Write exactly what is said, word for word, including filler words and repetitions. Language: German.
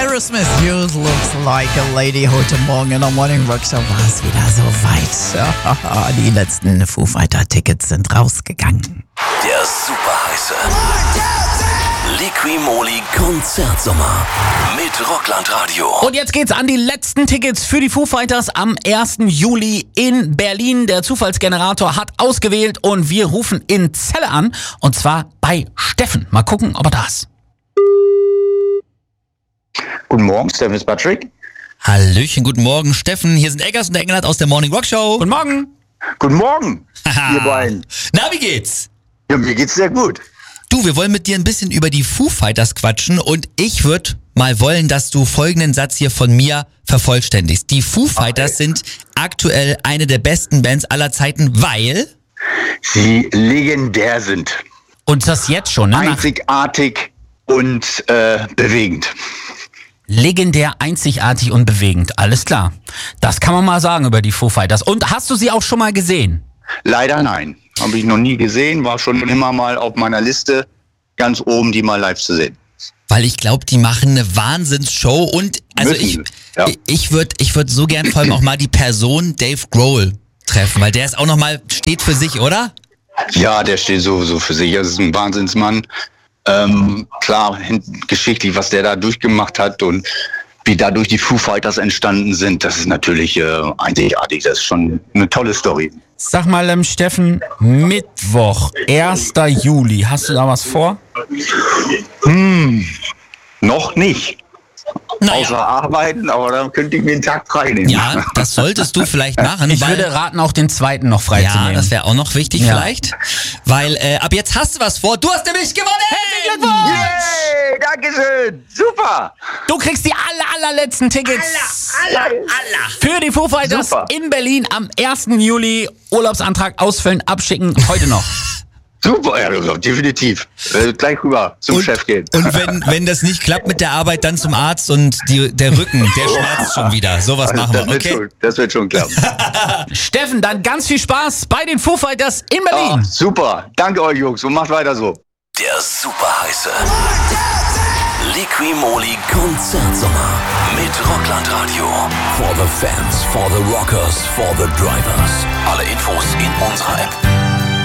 Aerosmith, You Looks Like a Lady. Heute Morgen in der Morning Workshop war es wieder so weit. Die letzten Foo Fighter Tickets sind rausgegangen. Der super heiße Liqui-Moly Konzertsommer mit Rockland-Radio. Und jetzt geht's an die letzten Tickets für die Foo Fighters am ersten Juli in Berlin. Der Zufallsgenerator hat ausgewählt und wir rufen in Celle an. Und zwar bei Steffen. Mal gucken, ob er da ist. Guten Morgen, Steffen ist Patrick. Hallöchen, guten Morgen, Steffen. Hier sind Eggers und der Engelhardt aus der Morning Rock Show. Guten Morgen. Guten Morgen, ihr beiden. Na, wie geht's? Ja, mir geht's sehr gut. Du, wir wollen mit dir ein bisschen über die Foo Fighters quatschen und ich würde mal wollen, dass du folgenden Satz hier von mir vervollständigst. Die Foo Fighters okay. sind aktuell eine der besten Bands aller Zeiten, weil sie legendär sind. Und das jetzt schon, ne? Einzigartig und äh, bewegend. Legendär, einzigartig und bewegend. Alles klar. Das kann man mal sagen über die Foo Fighters. Und hast du sie auch schon mal gesehen? Leider nein. Habe ich noch nie gesehen. War schon immer mal auf meiner Liste ganz oben, die mal live zu sehen. Weil ich glaube, die machen eine Wahnsinnsshow. Und also Müssen ich, ja. ich würde ich würd so gern vor allem auch mal die Person Dave Grohl treffen. Weil der ist auch nochmal, steht für sich, oder? Ja, der steht sowieso für sich. Er ist ein Wahnsinnsmann. Ähm, klar, geschichtlich, was der da durchgemacht hat und wie dadurch die Foo Fighters entstanden sind, das ist natürlich äh, einzigartig. Das ist schon eine tolle Story. Sag mal, ähm, Steffen, Mittwoch, ersten Juli, hast du da was vor? Hm, noch nicht. Naja. Außer arbeiten, aber dann könnte ich mir einen Tag frei nehmen. Ja, das solltest du vielleicht machen. Ich weil, würde raten, auch den zweiten noch frei zu ja, nehmen. das wäre auch noch wichtig Ja. vielleicht. Weil äh, ab jetzt hast du was vor. Du hast nämlich gewonnen! Herzlichen Glückwunsch! Yay, Dankeschön, super. Du kriegst die aller, allerletzten Tickets Alla, alla. für die Foo Fighters Super. in Berlin am ersten Juli. Urlaubsantrag ausfüllen, abschicken, heute noch. Super, ja, definitiv. Äh, gleich rüber zum Und, Chef gehen. und wenn, wenn das nicht klappt mit der Arbeit, dann zum Arzt und die, der Rücken, der schmerzt schon wieder. Sowas machen das, wir, wird okay? schon, das wird schon klappen. Steffen, dann ganz viel Spaß bei den Foo Fighters in Ah, Berlin. super, danke euch Jungs und macht weiter so. Der super heiße Liqui-Moly Konzertsommer mit Rockland-Radio. For the fans, for the rockers, for the drivers. Alle Infos in unserer App.